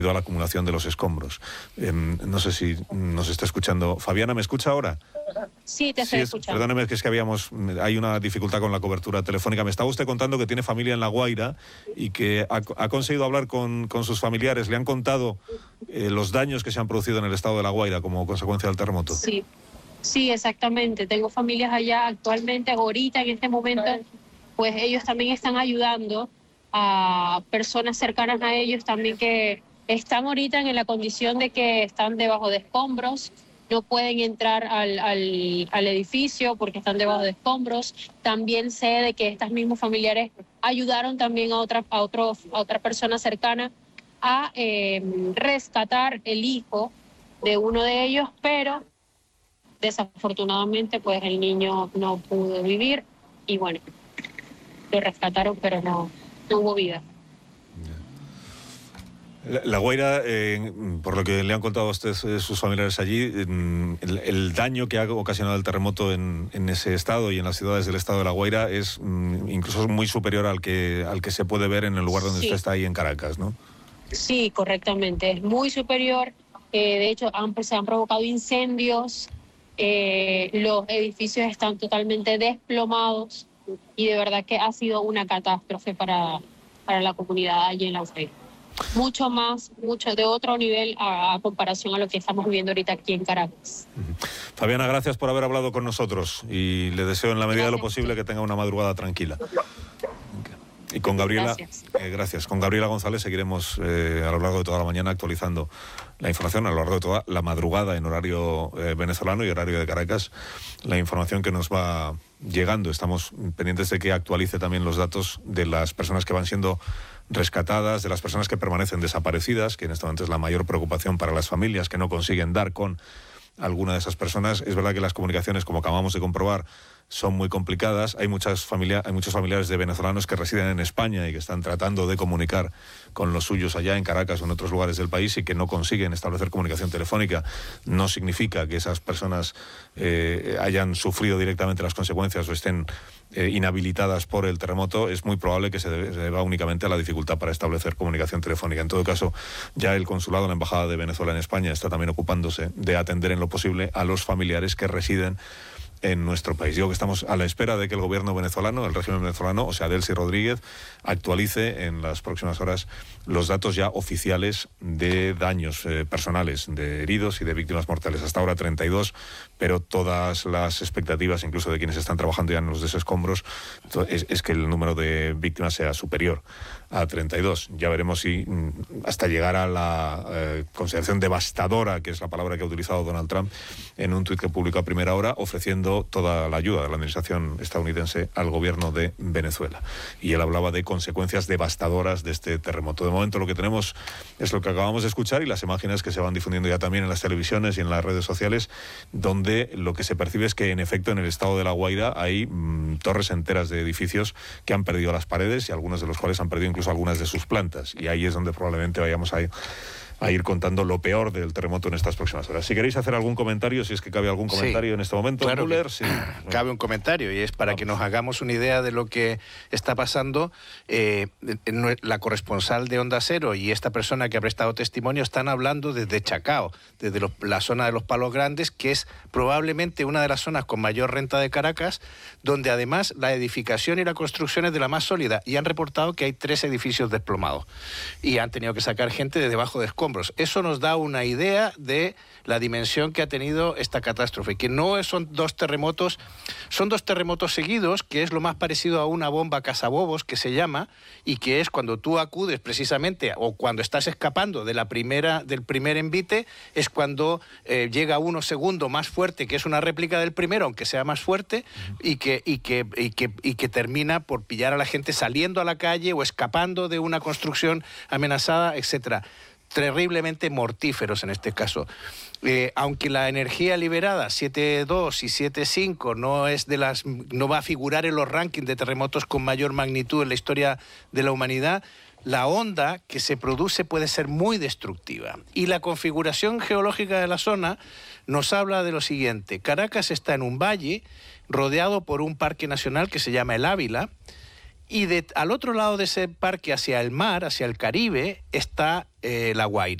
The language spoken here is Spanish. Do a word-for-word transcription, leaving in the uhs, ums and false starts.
a la acumulación de los escombros. Eh, no sé si nos está escuchando. Fabiana, ¿me escucha ahora? Sí, te estoy sí, escuchando. Perdóneme, que es que habíamos, hay una dificultad con la cobertura telefónica. Me estaba usted contando que tiene familia en La Guaira y que ha, ha conseguido hablar con, con sus familiares. ¿Le han contado eh, los daños que se han producido en el estado de La Guaira como consecuencia del terremoto? Sí, sí, exactamente. Tengo familias allá actualmente, ahorita, en este momento, pues ellos también están ayudando a personas cercanas a ellos también que están ahorita en la condición de que están debajo de escombros, no pueden entrar al, al, al edificio porque están debajo de escombros. También sé de que estos mismos familiares ayudaron también a otra, a otro, a otra persona cercana a eh, rescatar el hijo de uno de ellos, pero desafortunadamente pues el niño no pudo vivir y bueno, lo rescataron pero no, no hubo vida. La, la Guaira, eh, por lo que le han contado a usted eh, sus familiares allí, eh, el, el daño que ha ocasionado el terremoto en, en ese estado y en las ciudades del estado de La Guaira es mm, incluso muy superior al que, al que se puede ver en el lugar donde sí. usted está ahí en Caracas, ¿no? Sí, correctamente, es muy superior. Eh, de hecho, han, se han provocado incendios, eh, los edificios están totalmente desplomados y de verdad que ha sido una catástrofe para, para la comunidad allí en La Guaira. Mucho más, mucho de otro nivel a, a comparación a lo que estamos viviendo ahorita aquí en Caracas. Uh-huh. Fabiana, gracias por haber hablado con nosotros y le deseo en la medida gracias. de lo posible que tenga una madrugada tranquila. Y con Gabriela, gracias. Eh, gracias. Con Gabriela González seguiremos eh, a lo largo de toda la mañana actualizando la información, a lo largo de toda la madrugada en horario eh, venezolano y horario de Caracas, la información que nos va llegando. Estamos pendientes de que actualice también los datos de las personas que van siendo rescatadas, de las personas que permanecen desaparecidas, que en este momento es la mayor preocupación para las familias que no consiguen dar con alguna de esas personas. Es verdad que las comunicaciones, como acabamos de comprobar, son muy complicadas. Hay muchas familia, hay muchos familiares de venezolanos que residen en España y que están tratando de comunicar con los suyos allá en Caracas o en otros lugares del país y que no consiguen establecer comunicación telefónica. No significa que esas personas eh, hayan sufrido directamente las consecuencias o estén eh, inhabilitadas por el terremoto. Es muy probable que se, debe, se deba únicamente a la dificultad para establecer comunicación telefónica. En todo caso, ya el consulado, la Embajada de Venezuela en España, está también ocupándose de atender en lo posible a los familiares que residen en nuestro país. Digo que estamos a la espera de que el gobierno venezolano, el régimen venezolano, o sea, Delcy Rodríguez, actualice en las próximas horas los datos ya oficiales de daños eh, personales, de heridos y de víctimas mortales. Hasta ahora treinta y dos, pero todas las expectativas, incluso de quienes están trabajando ya en los desescombros, es, es que el número de víctimas sea superior a treinta y dos. Ya veremos si hasta llegar a la eh, consideración devastadora, que es la palabra que ha utilizado Donald Trump en un tuit que publicó a primera hora, ofreciendo toda la ayuda de la administración estadounidense al gobierno de Venezuela. Y él hablaba de consecuencias devastadoras de este terremoto. De momento lo que tenemos es lo que acabamos de escuchar y las imágenes que se van difundiendo ya también en las televisiones y en las redes sociales, donde lo que se percibe es que en efecto en el estado de La Guaira hay mmm, torres enteras de edificios que han perdido las paredes y algunos de los cuales han perdido incluso algunas de sus plantas. Y ahí es donde probablemente vayamos a ir a ir contando lo peor del terremoto en estas próximas horas. Si queréis hacer algún comentario, si es que cabe algún comentario sí, en este momento, claro Müller, sí. Cabe un comentario y es para Vamos. que nos hagamos una idea de lo que está pasando. Eh, la corresponsal de Onda Cero y esta persona que ha prestado testimonio están hablando desde Chacao, desde los, la zona de los Palos Grandes, que es probablemente una de las zonas con mayor renta de Caracas, donde además la edificación y la construcción es de la más sólida, y han reportado que hay tres edificios desplomados y han tenido que sacar gente de debajo de escombros. Eso nos da una idea de la dimensión que ha tenido esta catástrofe, que no son dos terremotos, son dos terremotos seguidos, que es lo más parecido a una bomba cazabobos, que se llama, y que es cuando tú acudes precisamente, o cuando estás escapando de la primera, del primer envite, es cuando eh, llega uno segundo más fuerte, que es una réplica del primero, aunque sea más fuerte, y que, y que, y que, y que termina por pillar a la gente saliendo a la calle o escapando de una construcción amenazada, etcétera. Terriblemente mortíferos en este caso. Eh, aunque la energía liberada siete punto dos y siete punto cinco no es de las no va a figurar en los rankings de terremotos con mayor magnitud en la historia de la humanidad, la onda que se produce puede ser muy destructiva. Y la configuración geológica de la zona nos habla de lo siguiente: Caracas está en un valle rodeado por un parque nacional que se llama el Ávila, Y de, al otro lado de ese parque, hacia el mar, hacia el Caribe, está eh, La Guaira.